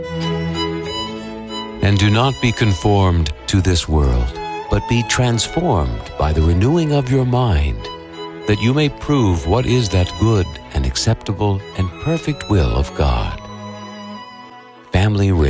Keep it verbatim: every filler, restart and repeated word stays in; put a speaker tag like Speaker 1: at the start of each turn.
Speaker 1: And do not be conformed to this world, but be transformed by the renewing of your mind, that you may prove what is that good and acceptable and perfect will of God. Family Radio.